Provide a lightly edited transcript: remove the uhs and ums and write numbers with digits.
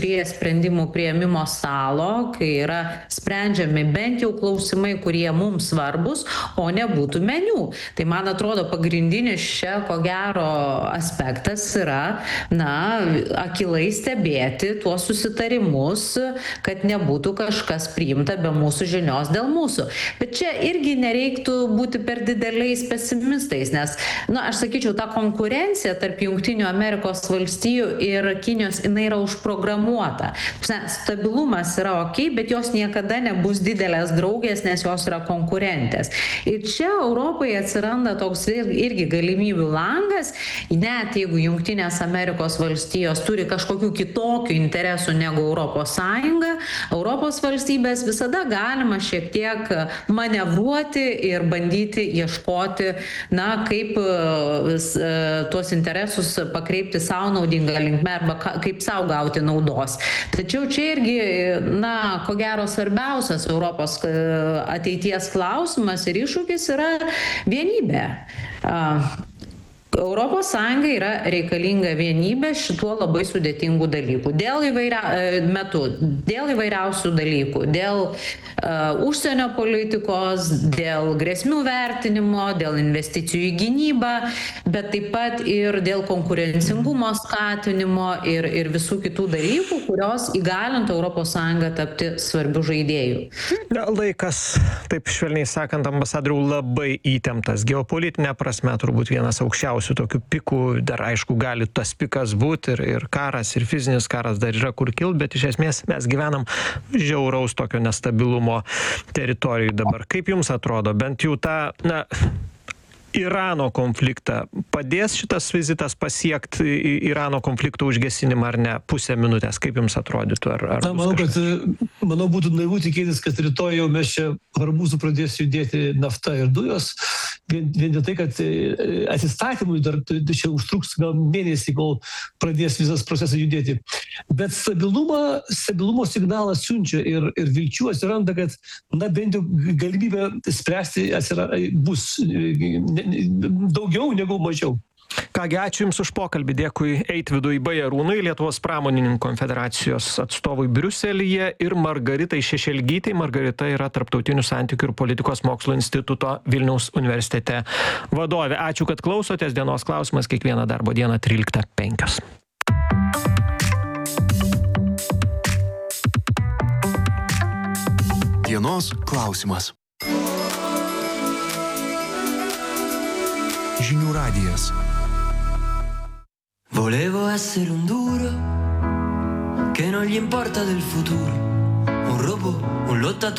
prie sprendimų priėmimo stalo, kai yra sprendžiami bent jau klausimai, kurie mums svarbus, o nebūtų meniu. Tai man atrodo pagrindinis čia, ko gero, aspektas yra, akilai stebėti tuos susitarimus, kad nebūtų kažkas priimta be mūsų žinios dėl mūsų. Bet čia irgi nereiktų būti per dideliais pesimistais, nes, aš sakyčiau, ta konkurencija tarp Jungtinių Amerikos valstijų ir Kinijos, jinai yra užprogramuota. Stabilumas yra ok, bet jos niekada nebus didelės draugės, nes jos yra konkurentės. Ir čia Europoje atsiranda toks irgi galimybių langas, net jeigu Jungtinės Amerikos valstijos turi kažkokių kitokių interesų negu Europos Sąjunga, Europos valstybės visada galima šiek tiek manevruoti ir bandyti ieškoti, kaip tuos interesus pakreipti savo naudingą linkmę arba kaip savo gauti naudos. Tačiau čia irgi, ko gero svarbiausias Europos ateities klausimas ir iššūkis yra vienybė. Europos Sąjungai yra reikalinga vienybė šituo labai sudėtingų dalykų. Dėl įvairiausių dalykų. Dėl užsienio politikos, dėl grėsmių vertinimo, dėl investicijų į gynybą, bet taip pat ir dėl konkurencingumo skatinimo ir visų kitų dalykų, kurios įgalintų Europos Sąjungą tapti svarbių žaidėjų. Laikas, taip švelniai sakant, ambasadoriau, labai įtemptas. Geopolitinė prasme turbūt vienas aukščiausių tokių pikų, dar aišku gali tas pikas būti ir karas, ir fizinis karas dar yra kur kilt, bet iš esmės mes gyvenam žiauraus tokio nestabilumo teritorijų dabar. Kaip jums atrodo, bent jau tą, Irano konfliktą, padės šitas vizitas pasiekti Irano konflikto užgesinimą ar ne? Pusę minutės, kaip jums atrodytų? Manau, būtų naivu tikėtis, kad rytoj jau mes čia Hormūzu pradės judėti nafta ir dujos. Vien dėl tai, kad atsistatymui dar čia užtruks gal mėnesį, kol pradės visas procesas judėti. Bet stabilumo signalas siunčia ir vilčių atsiranda, kad bent jau galimybė spręsti bus daugiau negu mažiau. Kągi, ačiū Jums už pokalbį. Dėkui Eitvydui Bajarūnui, Lietuvos pramonininkų konfederacijos atstovui Briuselyje, ir Margaritai Šešelgytei. Margarita yra Tarptautinių santykių ir politikos mokslų instituto Vilniaus universitete vadovė. Ačiū, kad klausotės. Dienos klausimas kiekvieną darbo dieną 13:05. Dienos klausimas. Žinių radijas. Volevo essere un duro che non gli importa del futuro, un robot, un lottatore